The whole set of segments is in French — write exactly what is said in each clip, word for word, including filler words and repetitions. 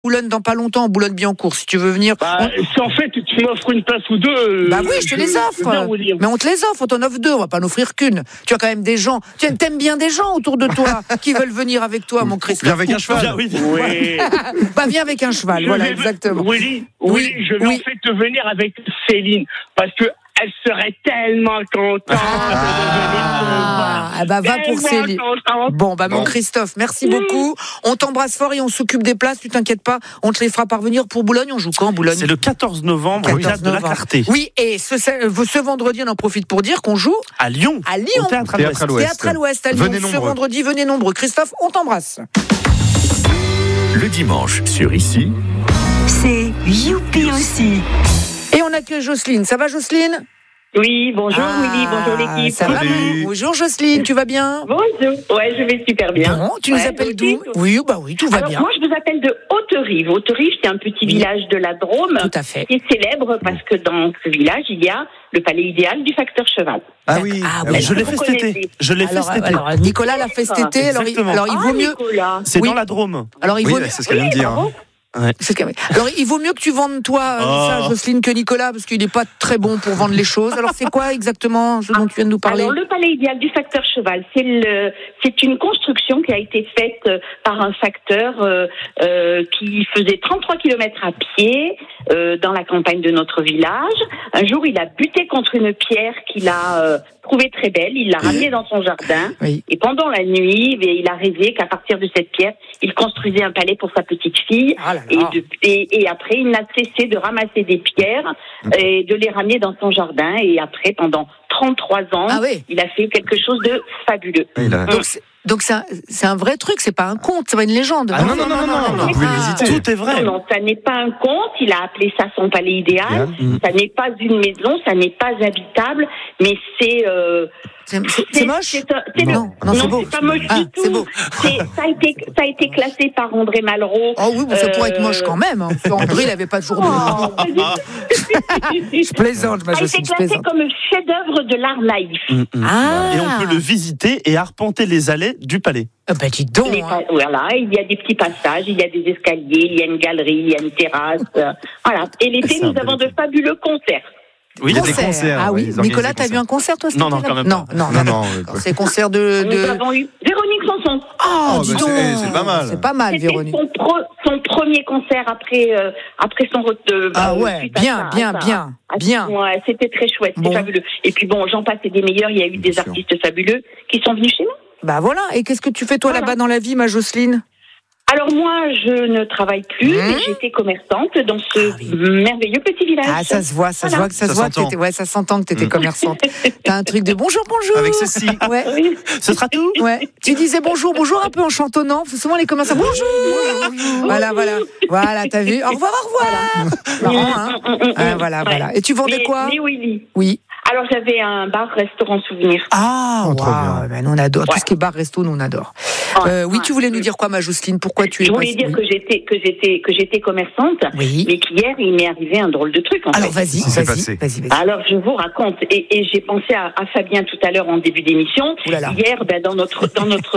Boulogne dans pas longtemps, Boulogne-Billancourt, si tu veux venir. Bah, on... si en fait tu m'offres une place ou deux. Bah oui, je te les offre. Mais on te les offre, on t'en offre deux, on va pas en offrir qu'une. Tu as quand même des gens, tu aimes bien des gens autour de toi qui veulent venir avec toi, mon Christophe. Viens avec un cheval. Viens, oui. oui. Bah viens avec un cheval, je voilà, vais, exactement. Willy, oui, oui, je vais oui. en fait te venir avec Céline, parce que elle serait tellement contente ah, de venir. Ah bah va pour Céline. Contente. Bon bah mon Christophe, merci mmh. beaucoup. On t'embrasse fort et on s'occupe des places, tu t'inquiètes pas, on te les fera parvenir pour Boulogne. On joue quand Boulogne? C'est le quatorze novembre au Théâtre de la Clarté. Oui, et ce, ce vendredi, on en profite pour dire qu'on joue à Lyon. À Lyon. Au Théâtre à l'Ouest. Théâtre à l'Ouest à Lyon. Venez ce nombreux. vendredi, venez nombreux. Christophe, on t'embrasse. Le dimanche sur Ici, c'est Youpi aussi. Et on accueille Jocelyne. Ça va Jocelyne? Oui, bonjour ah, Willy, bonjour l'équipe. Ça va, bonjour Jocelyne, tu vas bien? Bonjour, ouais, je vais super bien. Bon, tu ouais, nous appelles d'où? Oui, bah oui, tout va Alors, bien. Moi, je vous appelle de Haute-Rive. Haute-Rive, c'est un petit oui. village de la Drôme. Tout à fait. Qui est célèbre parce que dans ce village, il y a le palais idéal du facteur cheval. Ah oui, ah, oui. Je l'ai fait cet été. Je l'ai fait cet été. Alors, Nicolas l'a fait cet été. Alors, il, alors, il vaut ah, mieux. Nicolas. C'est oui. dans la Drôme. Alors, il oui, vaut bah, mieux. c'est ce qu'elle vient de dire. Oui, Ouais. Alors, il vaut mieux que tu vendes, toi, oh. ça, Jocelyne, que Nicolas, parce qu'il n'est pas très bon pour vendre les choses. Alors, c'est quoi exactement ce dont tu viens de nous parler? Alors, le palais idéal du facteur cheval, c'est, le, c'est une construction qui a été faite par un facteur euh, euh, qui faisait trente-trois kilomètres à pied euh, dans la campagne de notre village. Un jour, il a buté contre une pierre qu'il a euh, trouvée très belle. Il l'a ramenée dans son jardin. Oui. Et pendant la nuit, il a rêvé qu'à partir de cette pierre, il construisait un palais pour sa petite fille. Ah là là. Et, de, et, et après, il n'a cessé de ramasser des pierres et de les ramener dans son jardin. Et après, pendant trente-trois ans, ah oui. il a fait quelque chose de fabuleux. A... Donc, c'est, donc c'est, un, c'est un vrai truc, c'est pas un conte, c'est pas une légende. Ah non, non, non, non, non, non, non, vous pouvez le visiter. Tout est vrai. Non, non, ça n'est pas un conte, il a appelé ça son palais idéal. Mmh. Ça n'est pas une maison, ça n'est pas habitable, mais c'est... Euh, C'est, c'est, c'est moche c'est, un, c'est non, non, non, c'est beau. C'est pas moche ah, du tout. C'est beau. C'est, ça, a été, ça a été classé par André Malraux. Oh oui, bon, ça euh... pourrait être moche quand même. Hein. André, il n'avait pas toujours... Oh, je plaisante, ma Jocelyne, je plaisante. Ça a été classé comme chef-d'œuvre de l'art naïf. Mmh, mmh. Ah. Et on peut le visiter et arpenter les allées du palais. Ah bah dis donc. Les, hein. Voilà, il y a des petits passages, il y a des escaliers, il y a une galerie, il y a une terrasse. Euh, voilà. Et l'été, nous avons de fabuleux concerts. Oui, il y a des concerts. Ah oui, ouais, Nicolas, t'as vu un concert toi? Non, non, quand même non, non, non, non, non. C'est concert de, de. Nous avons eu Véronique Sanson. Oh, oh dis bah donc. c'est, c'est pas mal. C'est pas mal, C'était Véronique. Son, pro, son premier concert après, euh, après son retour. Euh, ah ouais, bien, ça, bien, ça. bien, Ah, bien. Ouais, c'était très chouette, c'était bon. Fabuleux. Et puis bon, j'en passe et des meilleurs. Il y a eu des bien artistes sûr. fabuleux qui sont venus chez nous. Bah voilà. Et qu'est-ce que tu fais toi voilà. là-bas dans la vie, ma Jocelyne? Alors moi, je ne travaille plus, mmh. mais j'étais commerçante dans ce ah, oui. merveilleux petit village. Ah, ça se voit, ça voilà. se voit que ça, ça se voit. Que t'étais, ouais, ça s'entend que tu étais mmh. commerçante. T'as un truc de bonjour, bonjour. Avec ceci. Ouais. Oui. Ce sera tout. Ouais. Tu disais bonjour, bonjour un peu en chantonnant. Parce que souvent les commerçants bonjour. Voilà, voilà, voilà. T'as vu? Au revoir, au revoir. Voilà. Marrant, hein mmh. ah, Voilà, ouais. voilà. Et tu vendais mais, quoi? Mais Willy. Oui. Alors j'avais un bar-restaurant souvenir. Ah, oh, wow. Ben, nous on adore. Ouais. Tout ce qui est bar-resto, nous on adore. Ouais. Euh, oui, ouais. Tu voulais nous dire quoi, ma Jocelyne? Pourquoi tu es Je voulais passée... dire oui. que j'étais que j'étais que j'étais commerçante, oui. mais qu'hier il m'est arrivé un drôle de truc. En Alors fait. vas-y, vas-y, vas-y, vas-y, vas-y. Alors je vous raconte et, et j'ai pensé à, à Fabien tout à l'heure en début d'émission. Hier, ben, dans notre dans notre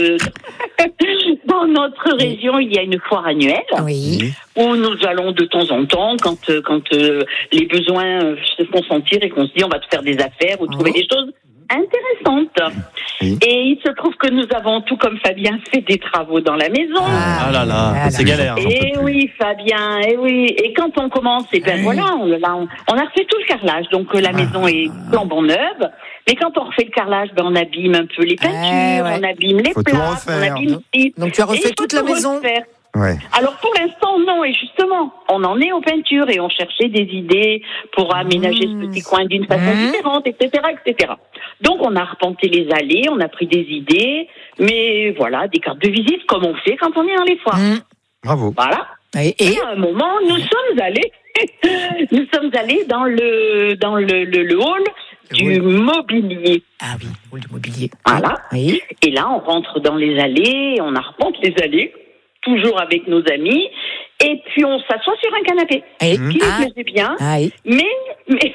dans notre région, il y a une foire annuelle. Oui. Où nous allons de temps en temps, quand quand euh, les besoins euh, se font sentir et qu'on se dit on va faire des affaires ou trouver oh. des choses intéressantes. Oui. Et il se trouve que nous avons, tout comme Fabien, fait des travaux dans la maison. Ah, ah là là, ah c'est là. galère. Et oui, Fabien, et oui. Et quand on commence, et ben oui. voilà, on, là, on, on a refait tout le carrelage. Donc la ah. maison est flambant neuve. Mais quand on refait le carrelage, ben on abîme un peu les peintures, eh ouais. on abîme les plaques, on abîme tout. Donc tu as refait toute la maison. Refaire. Ouais. Alors pour l'instant non, et justement on en est aux peintures et on cherchait des idées pour aménager mmh. ce petit coin d'une façon mmh. différente, et cetera, et cetera. Donc on a arpenté les allées, on a pris des idées, mais voilà, des cartes de visite comme on fait quand on est dans les foires. Mmh. Bravo. Voilà. Et, et... et à un moment nous sommes allés, nous sommes allés dans le dans le le, le hall du oui. mobilier. Ah oui, hall du mobilier. Voilà. Oui. Et là on rentre dans les allées, on arpente les allées. Toujours avec nos amis, et puis on s'assoit sur un canapé, et qui nous ah. plaisait bien, ah, et... mais mais,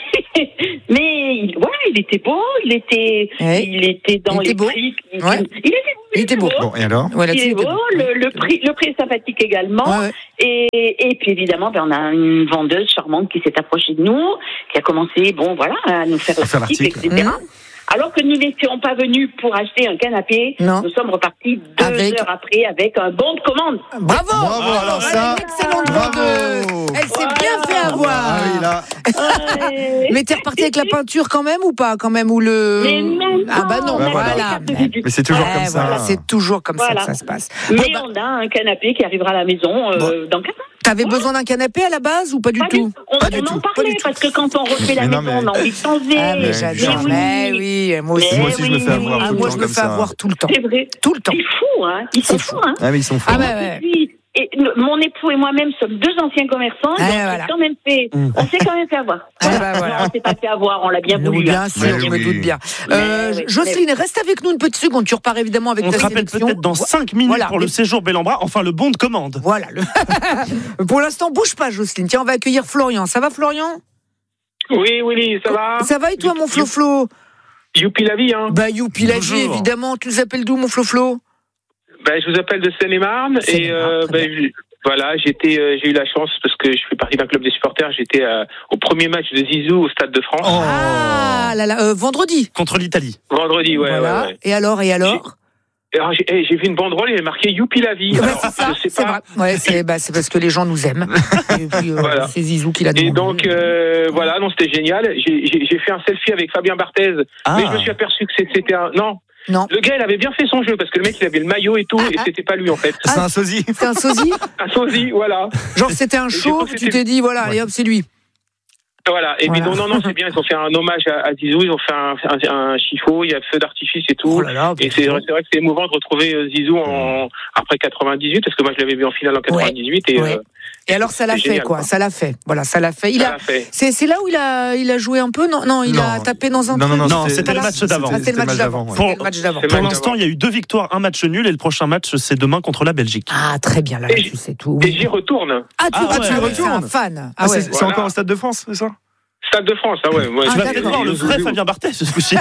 mais il, ouais, il était beau, il était, Ouais. il était dans Il les était beau. prix. Il, Ouais. il était beau. Il était beau. Bon, et alors? Ouais, Il là-dessus, est beau, était le, le prix, le prix est sympathique également. Ouais, ouais. Et, et puis évidemment, ben, on a une vendeuse charmante qui s'est approchée de nous, qui a commencé, bon, voilà, à nous faire À faire l'article, l'article. et cetera. Mmh. Alors que nous n'étions pas venus pour acheter un canapé, Non. nous sommes repartis deux Avec- heures après avec un bon de commande. Bravo. Bravo, Ah, alors ouais, ça, une excellente bravo. vendeuse. Elle s'est bien fait avoir. Ah oui, là. Ouais. Mais t'es reparti avec la peinture quand même ou pas quand même ou le Mais non, Ah bah non, Bah voilà. voilà. Mais, Mais c'est toujours ouais, comme ça. voilà, c'est toujours comme Voilà. ça que ça se passe. Mais Bon, bah, on a un canapé qui arrivera à la maison euh, dans quatre ans. t'avais besoin d'un canapé à la base ou pas du Pas tout du- On, Pas on du en tout, pas parlait du tout. parce que quand on refait la Mais non, maison, mais- on a envie de changer. Ah mais Mais j'adore. oui. Mais oui, moi aussi. Mais Moi aussi, je me fais oui, avoir Ah, tout le moi temps je me comme fais ça. avoir tout le temps. C'est vrai. Tout le temps. C'est fou, hein. Ils sont C'est fous, fou. hein. Ah, mais ils sont fous. Ah bah ouais. Et puis, et le- mon époux et moi-même sommes deux anciens commerçants, Ah, donc voilà. on s'est quand même fait, on s'est quand même fait avoir. Ah, bah, voilà. Non, on s'est pas fait avoir, on l'a bien Oui, voulu. bien hein. sûr, Mais je me oui. doute bien. Mais Euh, oui, Jocelyne, reste avec nous une petite seconde. Tu repars évidemment avec On ta se rappelle sélection. peut-être dans cinq minutes Voilà. pour le séjour bel en bras, enfin le bon de commande. Voilà. le- Pour l'instant, bouge pas, Jocelyne. Tiens, on va accueillir Florian. Ça va, Florian? Oui, Willy, ça va? Ça va et toi, mon Flo-Flo? Youpi la vie, hein. Bah, youpi la vie, Bonjour. évidemment. Tu nous appelles d'où, mon Flo-Flo? Ben, je vous appelle de Seine-et-Marne et Seine-et-Marne, euh, très ben, je- voilà, j'étais, euh, j'ai eu la chance parce que je fais partie d'un club des supporters. J'étais euh, au premier match de Zizou au Stade de France Oh. Ah là là, euh, vendredi. Contre l'Italie. vendredi. Ouais, Voilà. ouais, ouais. Et alors, et alors? Et alors, j'ai, eh, j'ai vu une banderole, il y avait marqué Youpi la vie. Ouais, Alors, c'est ça, je sais c'est pas. vrai. Ouais, c'est bah, c'est parce que les gens nous aiment. Et puis, euh, Voilà. c'est Zizou qui l'a Et demandé. donc euh, voilà, non, c'était génial. J'ai, j'ai, j'ai fait un selfie avec Fabien Barthez, Ah. mais je me suis aperçu que c'était, c'était un non. Non. Le gars, il avait bien fait son jeu parce que le mec, il avait le maillot et tout, et Ah. c'était pas lui en fait. C'est un sosie. C'est un sosie? Un sosie, voilà. Genre, c'était un j'ai show, cru que tu c'était- t'es dit, voilà, allez hop, c'est lui. Voilà. Et Voilà. puis non, non, non, c'est bien. Ils ont fait un hommage à, à Zizou. Ils ont fait un, un, un chiffon. Il y a feu d'artifice et tout. Oh là là, Et c'est, c'est vrai que c'est émouvant de retrouver euh, Zizou en, après quatre-vingt-dix-huit, parce que moi je l'avais vu en finale en quatre-vingt-dix-huit. Et, Ouais. euh, Et alors, ça l'a c'est fait, génial, quoi. quoi. Ça l'a fait. Voilà, ça l'a fait. Il ça a. l'a fait. C'est c'est là où il a, il a joué un peu? Non, non, il Non. a tapé dans un Non, truc. non, Non, c'était- c'était le match d'avant. Ah, c'était le match d'avant. ouais. C'était Pour- le match d'avant. C'est Pour match l'instant, il y a eu deux victoires, un match nul et le prochain match, c'est demain contre la Belgique. Ah, très bien, là, Et tu sais tout. Et Oui. j'y retourne. Ah, tu, Ah, ah, ouais, tu ouais. retournes. C'est un fan. Ah, Ah, ouais. c'est c'est Voilà. encore au Stade de France, c'est ça? Stade de France, ah ouais. ouais. Ah, Tu vas d'accord. peut-être voir le vrai Fabien Barthez ce coup-ci.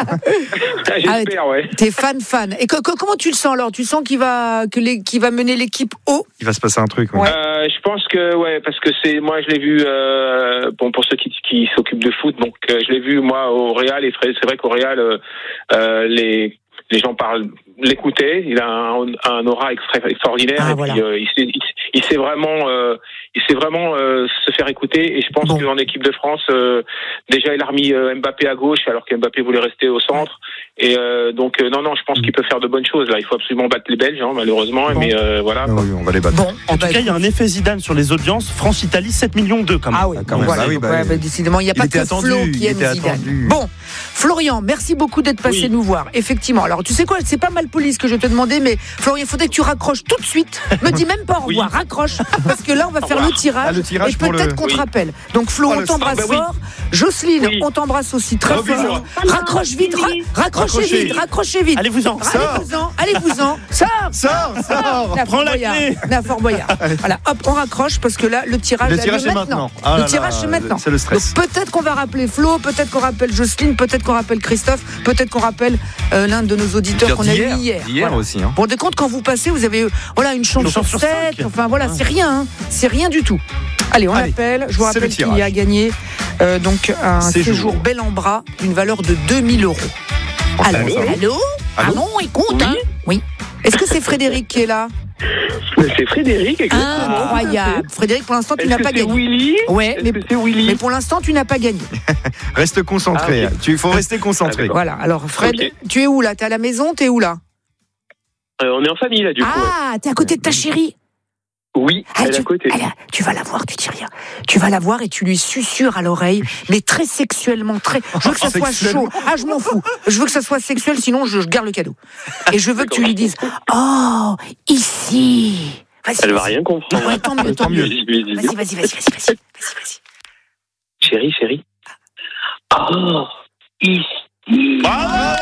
J'espère, ouais. T'es fan, fan. Et que- que- comment tu le sens alors? Tu sens qu'il va, que les, qu'il va mener l'équipe haut? Il va se passer un truc. ouais. Ouais. Euh, je pense que ouais, parce que c'est moi je l'ai vu euh, bon pour ceux qui, qui s'occupent de foot, donc euh, je l'ai vu moi au Real et c'est vrai qu'au Real euh, euh, les les gens parlent l'écoutaient, il a un, un aura extra- extraordinaire Ah, et voilà. puis euh, il, sait, il, il sait vraiment euh, il sait vraiment euh, se faire écouter et je pense Bon. qu'en équipe de France euh, déjà il a remis euh, Mbappé à gauche alors que Mbappé voulait rester au centre et euh, donc euh, non non je pense qu'il peut faire de bonnes choses là, il faut absolument battre les Belges hein, malheureusement Bon. mais euh, voilà. Ah oui, on va les battre. Bon. En bah, tout cas, il y a un effet Zidane sur les audiences. France-Italie, sept millions deux quand même. Ah oui, Ah, quand bon, même. voilà. Bah oui, Donc, bah ouais, oui. bah, décidément, il n'y a Il pas était que attendu, Flo qui il aime était Zidane. attendu. Bon, Florian, merci beaucoup d'être passé Oui. nous voir. Effectivement, alors tu sais quoi, c'est pas mal poli ce que je te demandais, mais Florian, il faudrait que tu raccroches tout de suite. Me dis même pas au revoir, Oui. raccroche, parce que là, on va faire le tirage. Ah, le tirage et pour peut-être le- qu'on te oui. rappelle. Donc Flo, Oh, on le- t'embrasse ah, bah oui. fort. Jocelyne, Oui. on t'embrasse aussi très Gros bisous. fort. Raccroche vite, ra- raccrochez Raccrochez. vite, raccrochez vite. Allez-vous-en. Allez-vous-en, allez-vous-en. Sors, Sors, sors. la Prends Fort la Boyard. clé. La Fort Boyard. Voilà, hop, on raccroche parce que là, le tirage, Le a tirage lieu est maintenant. Ah le là tirage, là, c'est maintenant. c'est le stress. Donc, peut-être qu'on va rappeler Flo, peut-être qu'on rappelle Jocelyne, peut-être qu'on rappelle Christophe, peut-être qu'on rappelle euh, l'un de nos auditeurs qu'on a eu hier. Hier Voilà. aussi. Hein. Bon, de compte, quand vous passez, vous avez euh, voilà, une chance Une sur chance sur sept. cinq. Enfin, voilà, c'est rien. Hein. C'est rien du tout. Allez, on Allez, appelle. Je vous c'est le rappelle qu'il tirage. y a gagné euh, donc un séjour. Séjour. bel en bras d'une valeur de deux mille euros. Allô, Allô allô Ah Allô non, écoute, Oui. hein Oui. Est-ce que c'est Frédéric qui est là? C'est Frédéric exactement. Incroyable. Frédéric, pour l'instant, tu Est-ce n'as que pas c'est gagné. Willy Ouais, Est-ce mais, que c'est Willy mais pour l'instant, tu n'as pas gagné. Reste concentré. Ah, ok. Tu- Il faut rester concentré. Voilà. Alors, Fred, Ok. tu es où là? T'es à la maison? T'es où là? Euh, on est en famille là du coup. ouais. Ah, t'es à côté de ta chérie. Oui, Ah, elle est tu, à côté. elle a- tu vas la voir, tu dis rien. Tu vas la voir et tu lui susurres à l'oreille, mais très sexuellement, très. Je veux que ça soit Sexuellement. chaud. Ah, je m'en fous. Je veux que ça soit sexuel, sinon je, je garde le cadeau. Et je veux que tu lui dises, oh, ici. Vas-y. Elle va vas-y. rien comprendre. Ouais, tant mieux, tant mieux. Vas-y, vas-y, vas-y. Vas-y, vas-y, vas-y, vas-y, vas-y, vas-y, vas-y. Chérie, chérie. Oh, ici. Bravo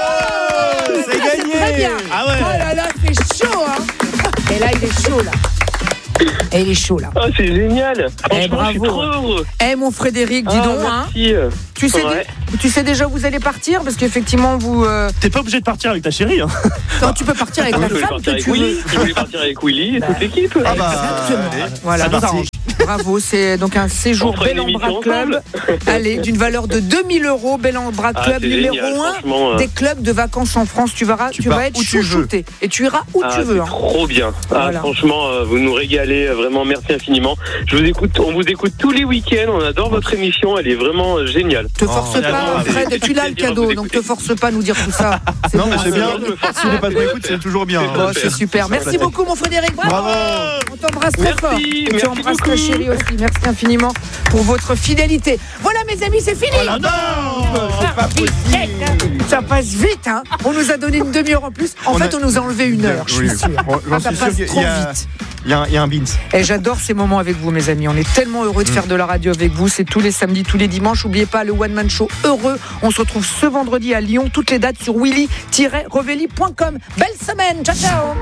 C'est gagné. Très bien. Ah ouais. Oh là là, c'est chaud, hein. Et là, il est chaud, là. Et il est chaud, là. Ah, c'est génial. Eh, Franchement, je suis bravo. trop heureux. Eh, mon Frédéric, dis Ah, donc, hein. merci. Tu sais, Ouais. dé- tu sais déjà où vous allez partir? Parce qu'effectivement, vous. euh, T'es pas obligé de partir avec ta chérie. Hein. Non, tu peux partir avec Ah, la je voulais femme partir que avec tu veux. Willy. Je voulais partir avec Willy et toute l'équipe. Ah bah, Exactement. allez, Voilà. c'est parti. Bravo, c'est donc un séjour On fera une Bel en Bras émission Club. Allez, d'une valeur de deux mille euros, Bel en Bras Ah, Club c'est numéro génial, un franchement, euh. des clubs de vacances en France. Tu verras, Tu tu, pars vas être où tu veux. chouchouté et tu iras où Ah, tu veux. c'est hein. trop bien. Ah, Voilà. franchement, euh, vous nous régalez. euh, Vraiment, merci infiniment. Je vous écoute, on vous écoute tous les week-ends. On adore votre émission. Elle est vraiment euh, géniale. Te force Oh, pas, j'adore, Fred, avec tu l'as le plaisir à cadeau, vous donc écouter. te force pas à nous dire tout ça. C'est Non, bon, mais hein. c'est bien. je me force Si les pas de écoute, c'est toujours bien. C'est hein. Oh, c'est super. Merci beaucoup, mon Frédéric. Bravo. Bravo. On t'embrasse très Merci, fort. Et tu merci embrasses ta beaucoup. chérie aussi. Merci infiniment pour votre fidélité. Voilà, mes amis, c'est fini. Oh c'est pas possible. Ça passe vite, hein. On nous a donné une demi-heure en plus. En On fait, a- on nous a enlevé une heure, je suis Oui. sûre. Bon, j'en Ça suis passe sûr trop qu'il y a- vite. Il y, a un- il y a un beans. Et j'adore ces moments avec vous, mes amis. On est tellement heureux de faire de la radio avec vous. C'est tous les samedis, tous les dimanches. N'oubliez pas le One Man Show Heureux. On se retrouve ce vendredi à Lyon. Toutes les dates sur willy tiret revelli point com. Belle semaine. Ciao, ciao.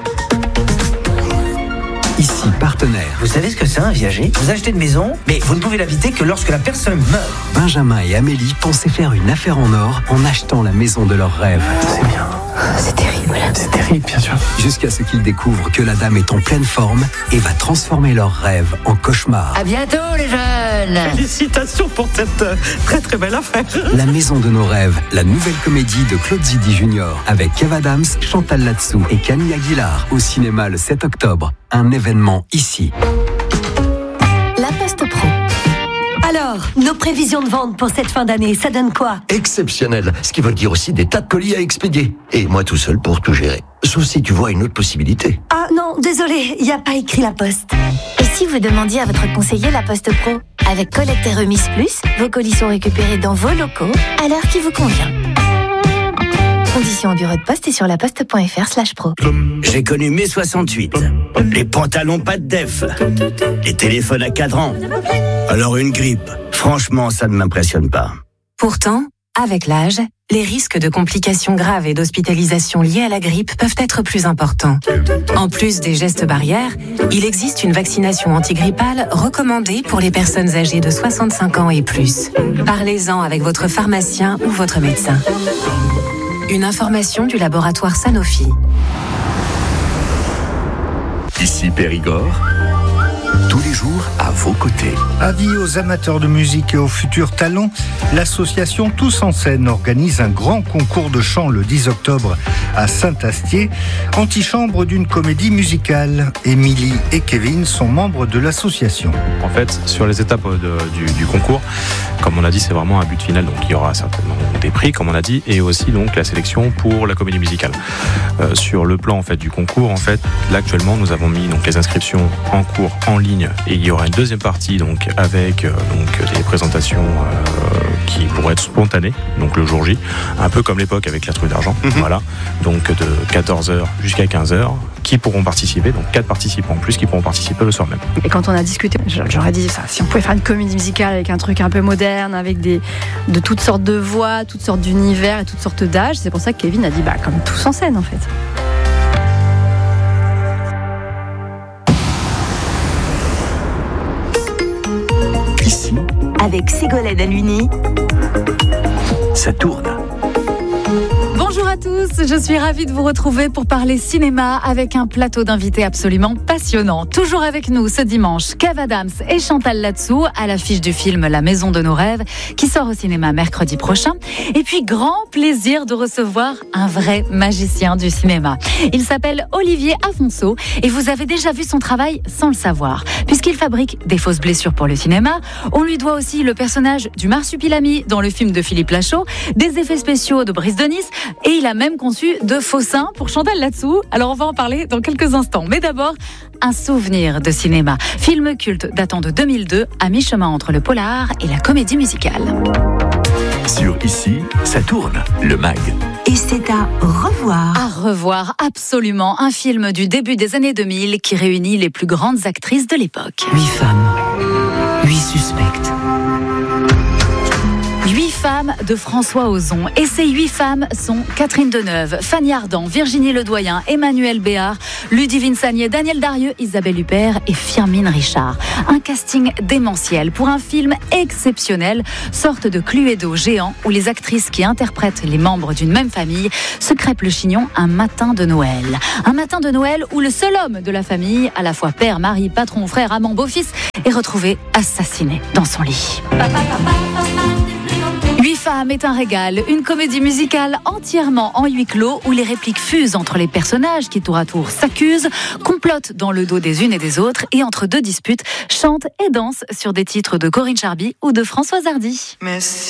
Ici partenaire. Vous savez ce que c'est un viager? Vous achetez une maison, mais vous ne pouvez l'habiter que lorsque la personne meurt. Benjamin et Amélie pensaient faire une affaire en or en achetant la maison de leurs rêves. C'est bien. C'est terrible. C'est terrible, bien sûr. Jusqu'à ce qu'ils découvrent que la dame est en pleine forme et va transformer leurs rêves en cauchemar. À bientôt, les jeunes. Félicitations pour cette euh, très très belle affaire. La maison de nos rêves, la nouvelle comédie de Claude Zidi Junior avec Kev Adams, Chantal Latsou et Camille Aguilar au cinéma le sept octobre. Un événement ici. La Poste Pro. Alors, nos prévisions de vente pour cette fin d'année, ça donne quoi? Exceptionnel, ce qui veut dire aussi des tas de colis à expédier. Et moi tout seul pour tout gérer. Sauf si tu vois une autre possibilité. Ah non, désolé, il n'y a pas écrit la Poste. Et si vous demandiez à votre conseiller La Poste Pro? Avec collecte et remise plus, vos colis sont récupérés dans vos locaux à l'heure qui vous convient. Conditions au bureau de poste et sur laposte.fr slash pro. J'ai connu mai soixante-huit. Les pantalons pas de def. Les téléphones à cadran. Alors une grippe. Franchement, ça ne m'impressionne pas. Pourtant, avec l'âge, les risques de complications graves et d'hospitalisation liées à la grippe peuvent être plus importants. En plus des gestes barrières, il existe une vaccination antigrippale recommandée pour les personnes âgées de soixante-cinq ans et plus. Parlez-en avec votre pharmacien ou votre médecin. Une information du laboratoire Sanofi. Ici Périgord, tous les jours à vos côtés. Avis aux amateurs de musique et aux futurs talents, l'association Tous en Scène organise un grand concours de chant le dix octobre à Saint-Astier, antichambre d'une comédie musicale. Émilie et Kevin sont membres de l'association. En fait, sur les étapes de, du, du concours, comme on a dit, c'est vraiment un but final. Donc, il y aura certainement des prix, comme on a dit, et aussi donc la sélection pour la comédie musicale. Euh, sur le plan en fait du concours, en fait, là actuellement, nous avons mis donc les inscriptions en cours en ligne, et il y aura une deuxième partie donc avec euh, donc des présentations euh, qui pourraient être spontanées, donc le jour J, un peu comme l'époque avec la True d'Argent. Mm-hmm. Voilà, donc de quatorze heures jusqu'à quinze heures. Qui pourront participer, donc quatre participants en plus qui pourront participer le soir même. Et quand on a discuté, j'aurais dit ça, si on pouvait faire une comédie musicale avec un truc un peu moderne, avec des, de toutes sortes de voix, toutes sortes d'univers et toutes sortes d'âges, c'est pour ça que Kevin a dit bah comme Tous en Scène en fait. Ici, avec Ségolène Aluni, ça tourne. Bonjour à tous, je suis ravie de vous retrouver pour parler cinéma avec un plateau d'invités absolument passionnant. Toujours avec nous ce dimanche, Kev Adams et Chantal Latsou à l'affiche du film La Maison de nos rêves qui sort au cinéma mercredi prochain. Et puis grand plaisir de recevoir un vrai magicien du cinéma. Il s'appelle Olivier Afonso et vous avez déjà vu son travail sans le savoir. Puisqu'il fabrique des fausses blessures pour le cinéma, on lui doit aussi le personnage du marsupilami dans le film de Philippe Lachaud, des effets spéciaux de Brice de Nice. Et il a même conçu de faux seins pour Chantal Latsou. Alors on va en parler dans quelques instants. Mais d'abord, un souvenir de cinéma. Film culte datant de deux mille deux, à mi-chemin entre le polar et la comédie musicale. Sur Ici, ça tourne, le mag. Et c'est à revoir. À revoir, absolument. Un film du début des années deux mille qui réunit les plus grandes actrices de l'époque. Huit femmes, huit suspectes. Huit femmes, femmes de François Ozon. Et ces huit femmes sont Catherine Deneuve, Fanny Ardant, Virginie Ledoyen, Emmanuel Béard, Ludivine Sagnier, Daniel Darieux, Isabelle Huppert et Firmin Richard. Un casting démentiel pour un film exceptionnel, sorte de Cluedo géant où les actrices qui interprètent les membres d'une même famille se crêpent le chignon un matin de Noël. Un matin de Noël où le seul homme de la famille, à la fois père, mari, patron, frère, amant, beau-fils, est retrouvé assassiné dans son lit. Huit femmes est un régal, une comédie musicale entièrement en huis clos où les répliques fusent entre les personnages qui tour à tour s'accusent, complotent dans le dos des unes et des autres et entre deux disputes chantent et dansent sur des titres de Corinne Charby ou de Françoise Hardy. Mais si